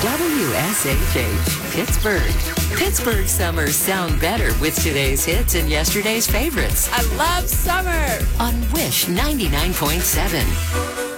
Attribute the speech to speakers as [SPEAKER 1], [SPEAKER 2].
[SPEAKER 1] WSHH, Pittsburgh. Pittsburgh summers sound better with today's hits and yesterday's favorites
[SPEAKER 2] I love summer.
[SPEAKER 1] on Wish 99.7.